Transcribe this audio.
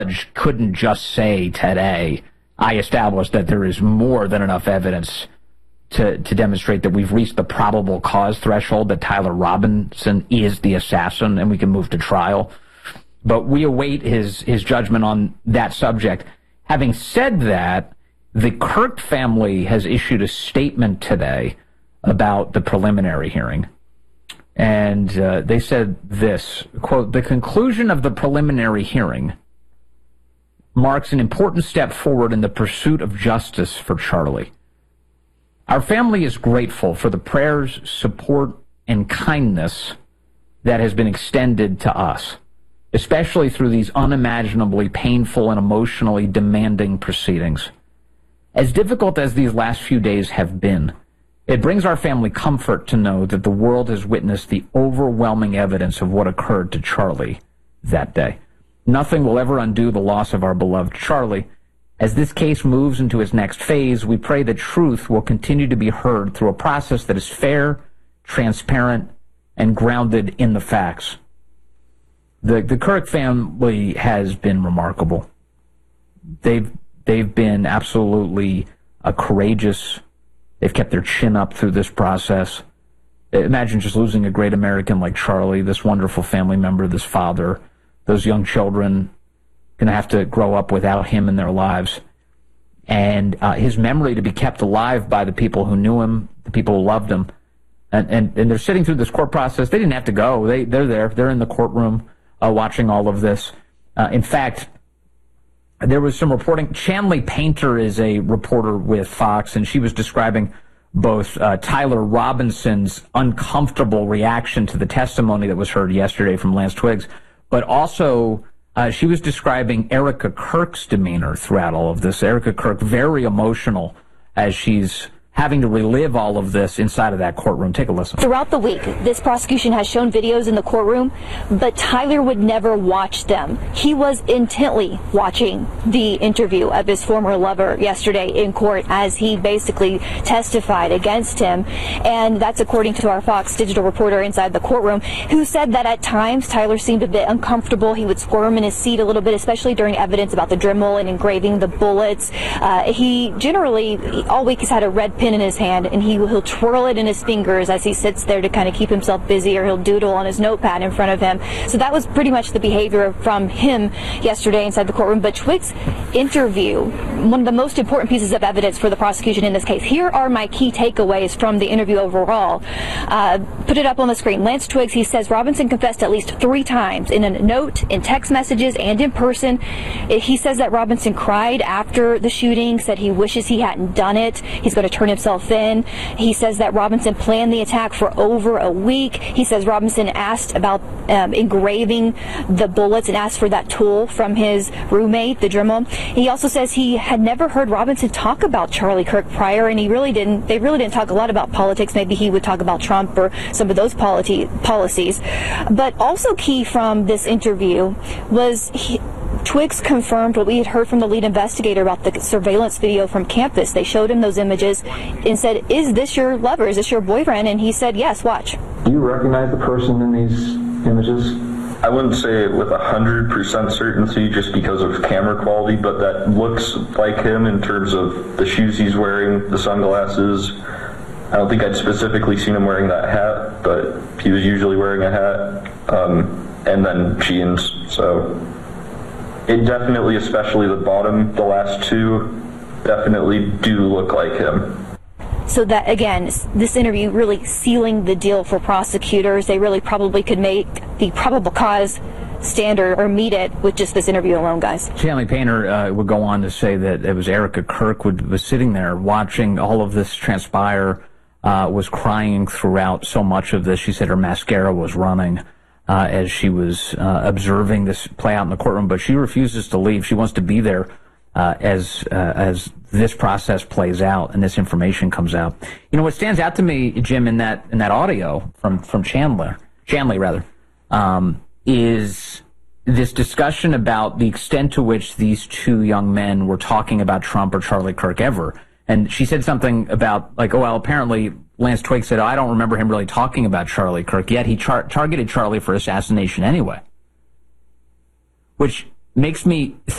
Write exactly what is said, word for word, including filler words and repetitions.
judge couldn't just say today, I established that there is more than enough evidence to, to demonstrate that we've reached the probable cause threshold, that Tyler Robinson is the assassin, and we can move to trial. But we await his, his judgment on that subject. Having said that, the Kirk family has issued a statement today about the preliminary hearing. And uh, they said this, quote, "The conclusion of the preliminary hearing marks an important step forward in the pursuit of justice for Charlie. Our family is grateful for the prayers, support, and kindness that has been extended to us, especially through these unimaginably painful and emotionally demanding proceedings. As difficult as these last few days have been, it brings our family comfort to know that the world has witnessed the overwhelming evidence of what occurred to Charlie that day. Nothing will ever undo the loss of our beloved Charlie. As this case moves into its next phase, we pray that truth will continue to be heard through a process that is fair, transparent, and grounded in the facts." The the Kirk family has been remarkable. They've they've been absolutely uh, courageous. They've kept their chin up through this process. Imagine just losing a great American like Charlie, this wonderful family member, this father. Those young children going to have to grow up without him in their lives. And uh, his memory to be kept alive by the people who knew him, the people who loved him. And, and, and they're sitting through this court process. They didn't have to go. They, they're there. They're in the courtroom uh, watching all of this. Uh, in fact, there was some reporting. Chanley Painter is a reporter with Fox, and she was describing both uh, Tyler Robinson's uncomfortable reaction to the testimony that was heard yesterday from Lance Twiggs, but also uh, she was describing Erica Kirk's demeanor throughout all of this. Erica Kirk, very emotional as she's having to relive all of this inside of that courtroom. Take a listen. Throughout the week, this prosecution has shown videos in the courtroom, but Tyler would never watch them. He was intently watching the interview of his former lover yesterday in court as he basically testified against him. And that's according to our Fox digital reporter inside the courtroom, who said that at times Tyler seemed a bit uncomfortable. He would squirm in his seat a little bit, especially during evidence about the Dremel and engraving the bullets. Uh, he generally, all week, has had a red pen in his hand, and he, he'll twirl it in his fingers as he sits there to kind of keep himself busy, or he'll doodle on his notepad in front of him. So that was pretty much the behavior from him yesterday inside the courtroom. But Twiggs' interview, one of the most important pieces of evidence for the prosecution in this case. Here are my key takeaways from the interview overall. Uh, put it up on the screen. Lance Twiggs, he says Robinson confessed at least three times in a note, in text messages, and in person. He says that Robinson cried after the shooting, said he wishes he hadn't done it. He's going to turn himself in. He says that Robinson planned the attack for over a week. He says Robinson asked about um, engraving the bullets and asked for that tool from his roommate, the Dremel. He also says he had never heard Robinson talk about Charlie Kirk prior, and he really didn't. They really didn't talk a lot about politics. Maybe he would talk about Trump or some of those polity, policies. But also key from this interview was he, Twiggs confirmed what we had heard from the lead investigator about the surveillance video from campus. They showed him those images and said, "Is this your lover? Is this your boyfriend?" And he said, "Yes, watch." Do you recognize the person in these images? I wouldn't say it with one hundred percent certainty just because of camera quality, but that looks like him in terms of the shoes he's wearing, the sunglasses. I don't think I'd specifically seen him wearing that hat, but he was usually wearing a hat, um, and then jeans, so it definitely, especially the bottom, the last two, definitely do look like him. So that, again, this interview really sealing the deal for prosecutors. They really probably could make the probable cause standard or meet it with just this interview alone, guys. Chanley Painter uh, would go on to say that it was Erica Kirk would, was sitting there watching all of this transpire, uh, was crying throughout so much of this. She said her mascara was running uh, as she was uh, observing this play out in the courtroom, but she refuses to leave. She wants to be there uh, as uh, as this process plays out and this information comes out. You know, what stands out to me, Jim, in that in that audio from from Chandler, Chanley rather, um, is this discussion about the extent to which these two young men were talking about Trump or Charlie Kirk ever. And she said something about, like, oh, well, apparently Lance Twiggs said, oh, I don't remember him really talking about Charlie Kirk, yet he char- targeted Charlie for assassination anyway. Which makes me